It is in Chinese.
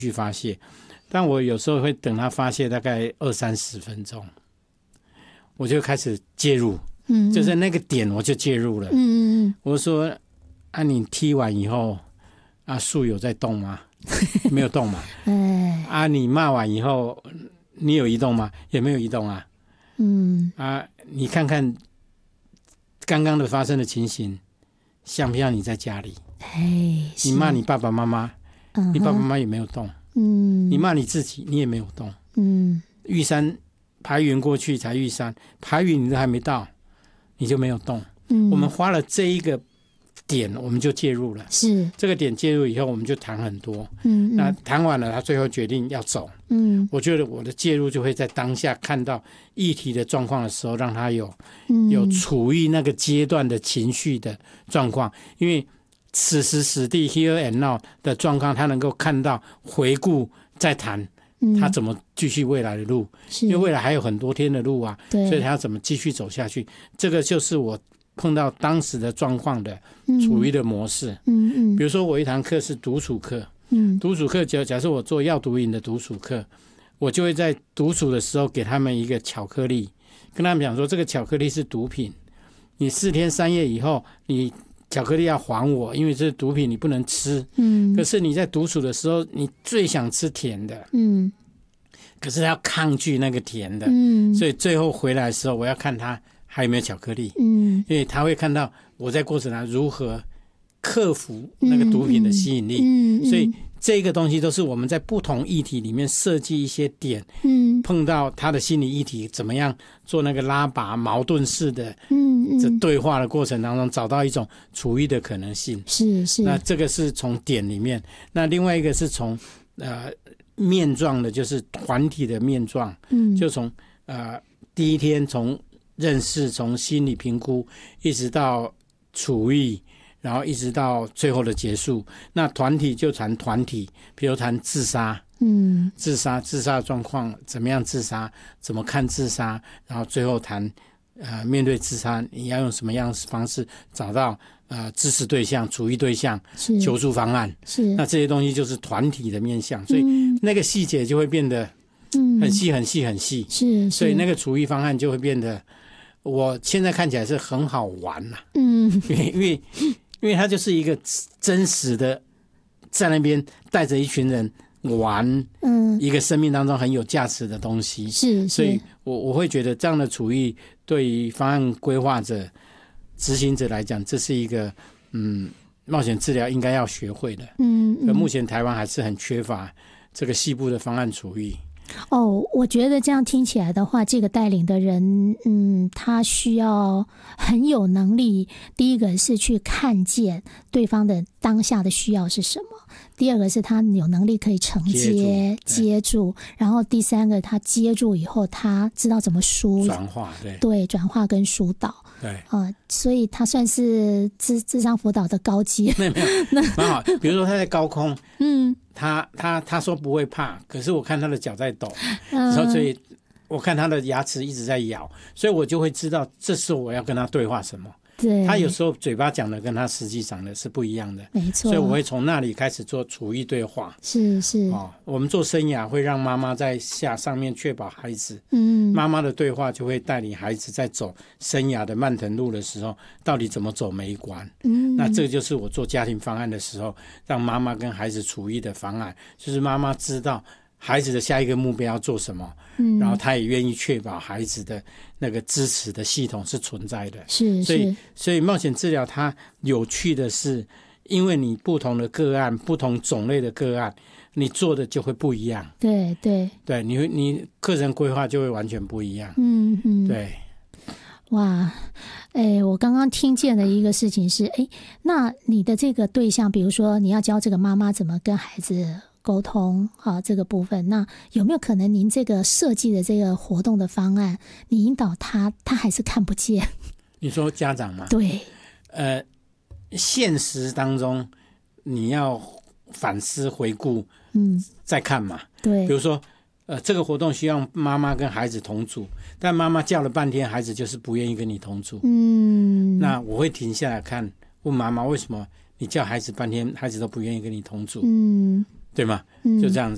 去发泄，但我有时候会等他发泄大概20-30分钟，我就开始介入，就是那个点我就介入了。我说啊，你踢完以后啊，树有在动吗？没有动嘛。啊，你骂完以后，你有移动吗？也没有移动啊。啊，你看看刚刚的发生的情形，像不像你在家里？你骂你爸爸妈妈，你爸爸妈妈也没有动。你骂你自己，你也没有动。玉山排云过去才玉山，排云你都还没到，你就没有动。我们花了这一个点，我们就介入了。是这个点介入以后，我们就谈很多。那谈完了，他最后决定要走。我觉得我的介入就会在当下看到议题的状况的时候，让他有处于那个阶段的情绪的状况，因为此时此地 here and now 的状况，他能够看到回顾再谈他怎么继续未来的路，因为未来还有很多天的路啊，所以他要怎么继续走下去，这个就是我碰到当时的状况的处于的模式。比如说我一堂课是独处课，独处课假设我做要毒瘾的独处课，我就会在独处的时候给他们一个巧克力，跟他们讲说这个巧克力是毒品，你4天3夜以后你巧克力要还我，因为这是毒品，你不能吃。可是你在独处的时候，你最想吃甜的。可是他要抗拒那个甜的。所以最后回来的时候，我要看他还有没有巧克力。因为他会看到我在过程中如何克服那个毒品的吸引力。所以这个东西都是我们在不同议题里面设计一些点，碰到他的心理议题怎么样做那个拉拔矛盾式的这对话的过程当中，找到一种处遇的可能性。是那这个是从点里面，那另外一个是从面状的，就是团体的面状。就从第一天从认识，从心理评估一直到处遇，然后一直到最后的结束。那团体就谈团体，比如谈自杀，自杀的状况，怎么样自杀，怎么看自杀，然后最后谈面对自杀你要用什么样的方式找到支持对象、处遇对象、求助方案。那这些东西就是团体的面向，所以那个细节就会变得很细很细很细。所以那个处遇方案就会变得，我现在看起来是很好玩啦。因为它就是一个真实的在那边带着一群人玩一个生命当中很有价值的东西。所以我会觉得这样的处遇对于方案规划者、执行者来讲，这是一个冒险治疗应该要学会的。目前台湾还是很缺乏这个细部的方案处遇。 我觉得这样听起来的话，这个带领的人他需要很有能力，第一个是去看见对方的当下的需要是什么，第二个是他有能力可以承接住，然后第三个他接住以后他知道怎么疏转化， 对转化跟疏导。所以他算是諮商輔導的高阶。 没有蛮好。比如说他在高空，他说不会怕，可是我看他的脚在抖，所以我看他的牙齿一直在咬，所以我就会知道这时候我要跟他对话什么。他有时候嘴巴讲的跟他实际讲的是不一样的，没错。所以我会从那里开始做处遇对话。我们做生涯会让妈妈在上面确保孩子，妈妈的对话就会带领孩子在走生涯的漫腾路的时候，到底怎么走每一关。那这个就是我做家庭方案的时候，让妈妈跟孩子处遇的方案，就是妈妈知道孩子的下一个目标要做什么，然后他也愿意确保孩子的那个支持的系统是存在的。所以冒险治疗它有趣的是，因为你不同的个案、不同种类的个案，你做的就会不一样。对，你课程规划就会完全不一样。对。 哇，我刚刚听见的一个事情是，那你的这个对象，比如说你要教这个妈妈怎么跟孩子沟通这个部分，那有没有可能您这个设计的这个活动的方案，你引导他还是看不见？ 你说家长吗？ 对， 现实当中你要反思回顾，再看嘛。对，比如说这个活动需要妈妈跟孩子同组，但妈妈叫了半天，孩子就是不愿意跟你同组。那我会停下来看，问妈妈为什么你叫孩子半天，孩子都不愿意跟你同组。对吗？就这样子。